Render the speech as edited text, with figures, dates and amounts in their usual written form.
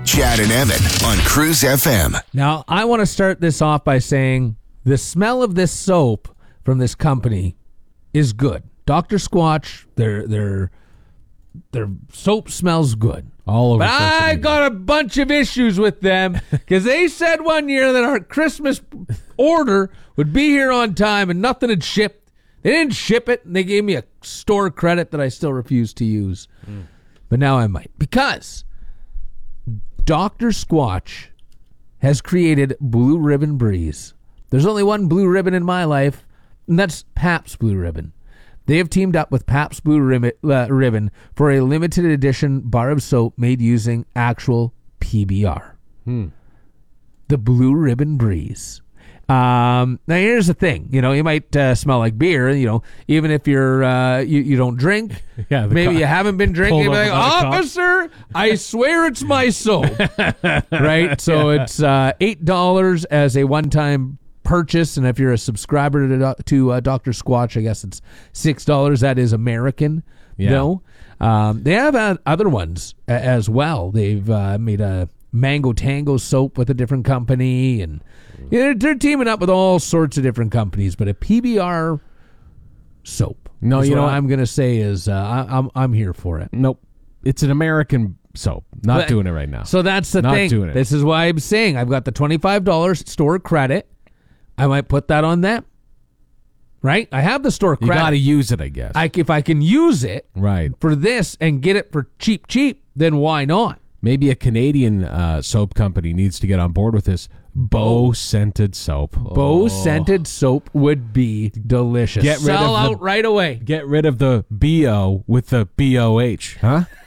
Chad and Evan on Cruise FM. Now, I want to start this off by saying the smell of this soap from this company is good. Dr. Squatch, their soap smells good. All over. But I social got a bunch of issues with them because they said one year that our Christmas order would be here on time and nothing had shipped. They didn't ship it, and they gave me a store credit that I still refuse to use. But now I might. Because Dr. Squatch has created Blue Ribbon Breeze. There's only one Blue Ribbon in my life, and that's Pabst Blue Ribbon. They have teamed up with Pabst Blue Ribbon for a limited edition bar of soap made using actual PBR. The Blue Ribbon Breeze. Now here's the thing. You might smell like beer. Even if you're you don't drink. Yeah, maybe you haven't been drinking. You'll be like, officer, I swear it's my soap. Right. So it's $8 as a one-time purchase, and if you're a subscriber to Dr. Squatch, I guess it's $6. That is American. Yeah. No, they have other ones as well. They've made a Mango Tango soap with a different company, and they're teaming up with all sorts of different companies. But a PBR soap. No, is you know what what I'm going to say is I'm here for it. Nope. It's an American soap. Not doing it right now. So that's the Not thing. doing it. This is why I'm saying I've got the $25 store credit. I might put that on them. Right? I have the store You credit. got to use it, I guess. If I can use it right. for this and get it for cheap, then why not? Maybe a Canadian soap company needs to get on board with this. Bow scented soap. Bow scented soap would be delicious. Get rid Sell of out right away. Get rid of the BO with the BOH. Huh?